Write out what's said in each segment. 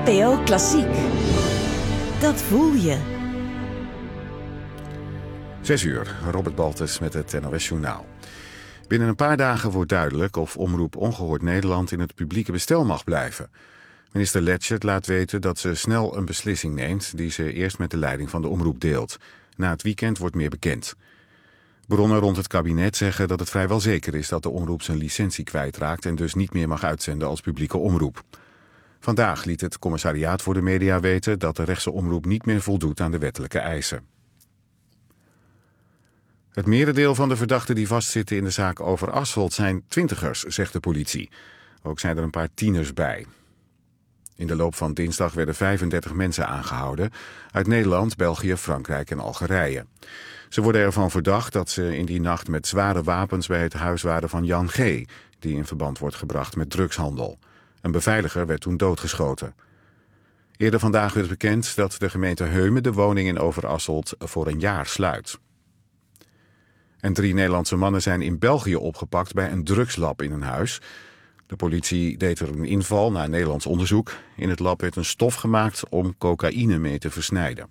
NPO Klassiek. Dat voel je. 6 uur, Robert Baltus met het NOS Journaal. Binnen een paar dagen wordt duidelijk of Omroep Ongehoord Nederland in het publieke bestel mag blijven. Minister Letchert laat weten dat ze snel een beslissing neemt die ze eerst met de leiding van de omroep deelt. Na het weekend wordt meer bekend. Bronnen rond het kabinet zeggen dat het vrijwel zeker is dat de omroep zijn licentie kwijtraakt en dus niet meer mag uitzenden als publieke omroep. Vandaag liet het Commissariaat voor de Media weten dat de rechtse omroep niet meer voldoet aan de wettelijke eisen. Het merendeel van de verdachten die vastzitten in de zaak over Asphalt zijn twintigers, zegt de politie. Ook zijn er een paar tieners bij. In de loop van dinsdag werden 35 mensen aangehouden uit Nederland, België, Frankrijk en Algerije. Ze worden ervan verdacht dat ze in die nacht met zware wapens bij het huis waren van Jan G., die in verband wordt gebracht met drugshandel. Een beveiliger werd toen doodgeschoten. Eerder vandaag werd bekend dat de gemeente Heumen de woning in Overasselt voor een jaar sluit. En 3 Nederlandse mannen zijn in België opgepakt bij een drugslab in een huis. De politie deed er een inval na Nederlands onderzoek. In het lab werd een stof gemaakt om cocaïne mee te versnijden.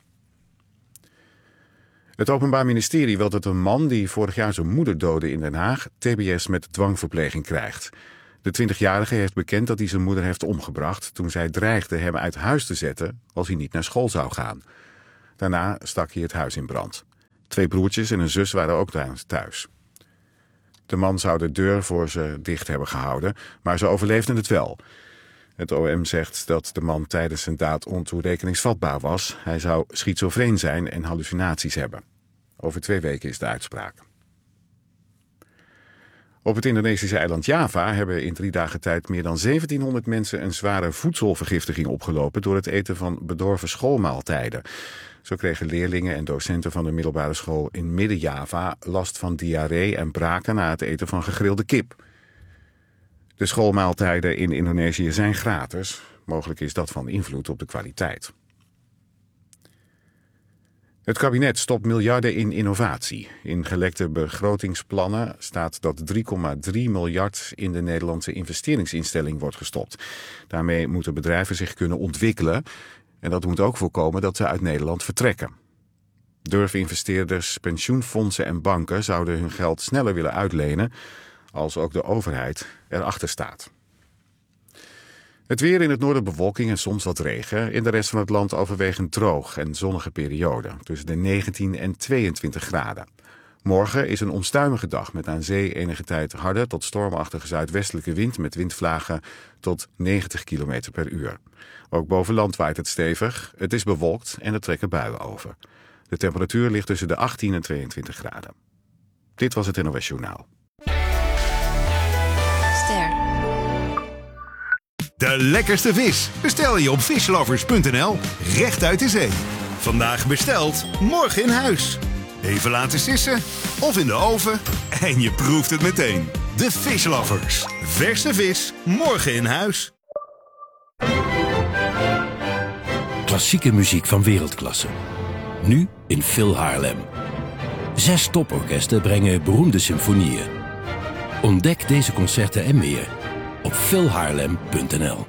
Het Openbaar Ministerie wil dat een man die vorig jaar zijn moeder doodde in Den Haag TBS met dwangverpleging krijgt. De 20-jarige heeft bekend dat hij zijn moeder heeft omgebracht toen zij dreigde hem uit huis te zetten als hij niet naar school zou gaan. Daarna stak hij het huis in brand. 2 broertjes en een zus waren ook thuis. De man zou de deur voor ze dicht hebben gehouden, maar ze overleefden het wel. Het OM zegt dat de man tijdens zijn daad ontoerekeningsvatbaar was. Hij zou schizofreen zijn en hallucinaties hebben. Over 2 weken is de uitspraak. Op het Indonesische eiland Java hebben in 3 dagen tijd meer dan 1700 mensen een zware voedselvergiftiging opgelopen door het eten van bedorven schoolmaaltijden. Zo kregen leerlingen en docenten van de middelbare school in Midden-Java last van diarree en braken na het eten van gegrilde kip. De schoolmaaltijden in Indonesië zijn gratis. Mogelijk is dat van invloed op de kwaliteit. Het kabinet stopt miljarden in innovatie. In gelekte begrotingsplannen staat dat 3,3 miljard in de Nederlandse investeringsinstelling wordt gestopt. Daarmee moeten bedrijven zich kunnen ontwikkelen. En dat moet ook voorkomen dat ze uit Nederland vertrekken. Durfinvesteerders, pensioenfondsen en banken zouden hun geld sneller willen uitlenen als ook de overheid erachter staat. Het weer in het noorden bewolking en soms wat regen. In de rest van het land overwegend droog en zonnige periode. Tussen de 19 en 22 graden. Morgen is een onstuimige dag met aan zee enige tijd harde tot stormachtige zuidwestelijke wind met windvlagen tot 90 km per uur. Ook boven land waait het stevig. Het is bewolkt en er trekken buien over. De temperatuur ligt tussen de 18 en 22 graden. Dit was het NOS Journaal. De lekkerste vis bestel je op fishlovers.nl, recht uit de zee. Vandaag besteld, morgen in huis. Even laten sissen of in de oven en je proeft het meteen. De Fishlovers. Verse vis, morgen in huis. Klassieke muziek van wereldklasse. Nu in Phil Haarlem. 6 toporkesten brengen beroemde symfonieën. Ontdek deze concerten en meer op philhaarlem.nl.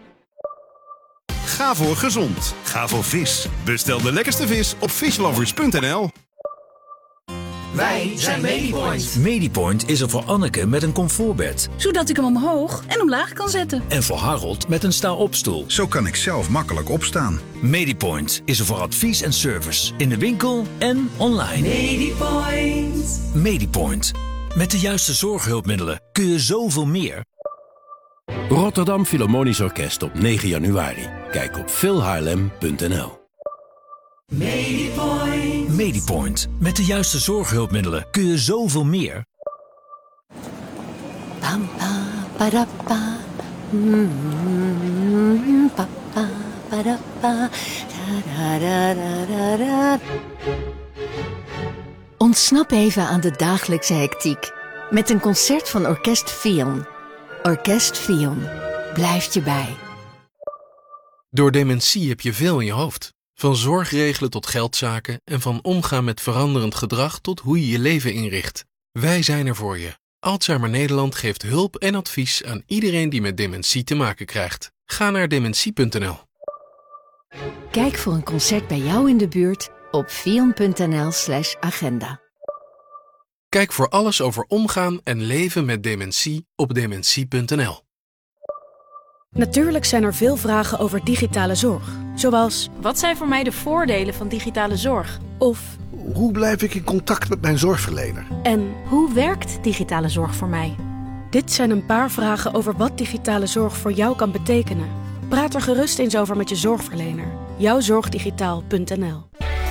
Ga voor gezond. Ga voor vis. Bestel de lekkerste vis op fishlovers.nl. Wij zijn Medipoint. Medipoint is er voor Anneke met een comfortbed. Zodat ik hem omhoog en omlaag kan zetten. En voor Harold met een sta-opstoel. Zo kan ik zelf makkelijk opstaan. Medipoint is er voor advies en service. In de winkel en online. Medipoint. Medipoint. Met de juiste zorghulpmiddelen kun je zoveel meer. Rotterdam Philharmonisch Orkest op 9 januari. Kijk op philhaarlem.nl. Medipoint. Medipoint. Met de juiste zorghulpmiddelen kun je zoveel meer. Pam, pam, padappa. Papa, padappa. Ontsnap even aan de dagelijkse hectiek met een concert van Orkest Fion. Orkest Fion blijft je bij. Door dementie heb je veel in je hoofd. Van zorgregelen tot geldzaken en van omgaan met veranderend gedrag tot hoe je je leven inricht. Wij zijn er voor je. Alzheimer Nederland geeft hulp en advies aan iedereen die met dementie te maken krijgt. Ga naar dementie.nl. Kijk voor een concert bij jou in de buurt op fion.nl/agenda. Kijk voor alles over omgaan en leven met dementie op dementie.nl. Natuurlijk zijn er veel vragen over digitale zorg. Zoals, wat zijn voor mij de voordelen van digitale zorg? Of, hoe blijf ik in contact met mijn zorgverlener? En, hoe werkt digitale zorg voor mij? Dit zijn een paar vragen over wat digitale zorg voor jou kan betekenen. Praat er gerust eens over met je zorgverlener. Jouwzorgdigitaal.nl.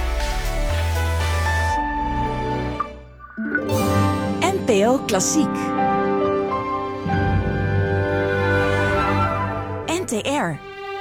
NPO Klassiek. NTR.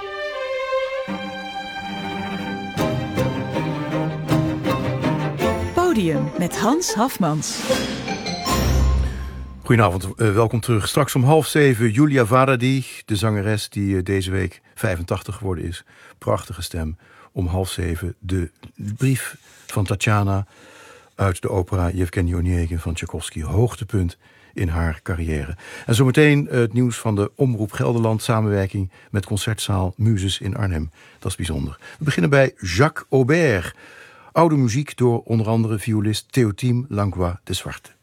Podium met Hans Hafmans. Goedenavond, welkom terug. Straks om 6:30 Julia Varadi, de zangeres die deze week 85 geworden is. Prachtige stem. Om 6:30 de brief van Tatjana uit de opera Yevgeny Onegin van Tchaikovsky. Hoogtepunt in haar carrière. En zometeen het nieuws van de Omroep Gelderland, samenwerking met Concertzaal Muses in Arnhem. Dat is bijzonder. We beginnen bij Jacques Aubert. Oude muziek door onder andere violist Théotime Langlois de Zwarte.